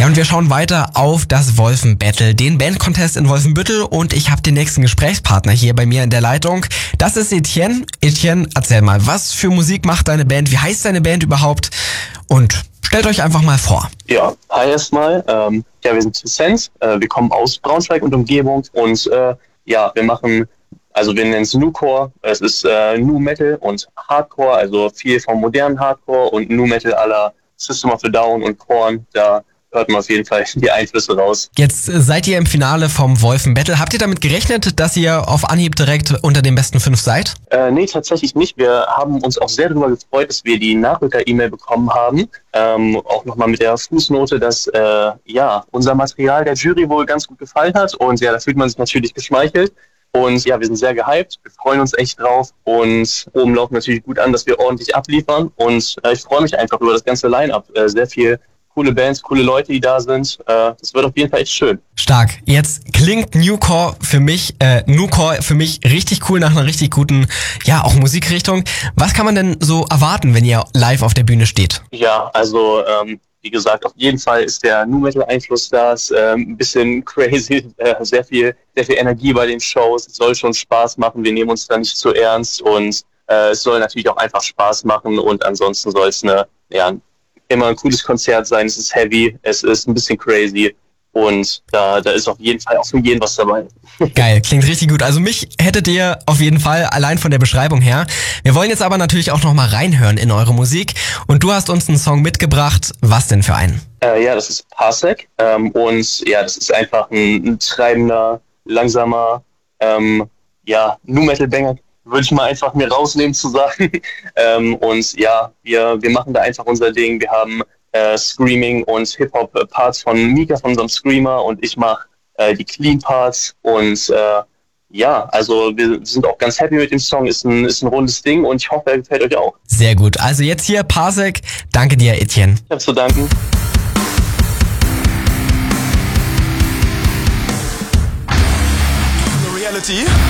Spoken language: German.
Ja, und wir schauen weiter auf das Wolfen-Battle, den Band-Contest in Wolfenbüttel, und ich habe den nächsten Gesprächspartner hier bei mir in der Leitung. Das ist Etienne. Etienne, erzähl mal, was für Musik macht deine Band? Wie heißt deine Band überhaupt? Und stellt euch einfach mal vor. Ja, hi erstmal. Wir sind Sense. Wir kommen aus Braunschweig und Umgebung und wir machen, also wir nennen es Nu-Core. Es ist Nu Metal und Hardcore, also viel vom modernen Hardcore und Nu Metal à la System of a Down und Korn. Da hört man auf jeden Fall die Einflüsse raus. Jetzt seid ihr im Finale vom Wolfen-Battle. Habt ihr damit gerechnet, dass ihr auf Anhieb direkt unter den besten 5 seid? Nee, tatsächlich nicht. Wir haben uns auch sehr darüber gefreut, dass wir die Nachrücker-E-Mail bekommen haben. Auch nochmal mit der Fußnote, dass unser Material der Jury wohl ganz gut gefallen hat. Und ja, da fühlt man sich natürlich geschmeichelt. Und ja, wir sind sehr gehypt, wir freuen uns echt drauf und oben läuft natürlich gut an, dass wir ordentlich abliefern. Und ich freue mich einfach über das ganze Line-Up. Sehr viel coole Bands, coole Leute, die da sind. Das wird auf jeden Fall echt schön. Stark. Jetzt klingt Nu-Core für mich richtig cool, nach einer richtig guten, auch Musikrichtung. Was kann man denn so erwarten, wenn ihr live auf der Bühne steht? Ja, also wie gesagt, auf jeden Fall ist der Nu-Metal-Einfluss da, ist ein bisschen crazy, sehr viel Energie bei den Shows. Es soll schon Spaß machen, wir nehmen uns da nicht zu ernst und es soll natürlich auch einfach Spaß machen und ansonsten soll es immer ein cooles Konzert sein. Es ist heavy, es ist ein bisschen crazy und da ist auf jeden Fall auch für jeden was dabei. Geil, klingt richtig gut. Also mich hättet ihr auf jeden Fall allein von der Beschreibung her. Wir wollen jetzt aber natürlich auch noch mal reinhören in eure Musik und du hast uns einen Song mitgebracht. Was denn für einen? Das ist Parsec und ja, das ist einfach ein treibender, langsamer Nu-Metal-Banger, würde ich mal einfach mir rausnehmen zu sagen. Und ja, wir machen da einfach unser Ding. Wir haben Screaming und Hip-Hop-Parts von Mika, von unserem Screamer, und ich mache die Clean-Parts und also wir sind auch ganz happy mit dem Song. Ist ein rundes Ding und ich hoffe, er gefällt euch auch. Sehr gut. Also jetzt hier Parsec. Danke dir, Etienne. Ich habe zu danken. Reality.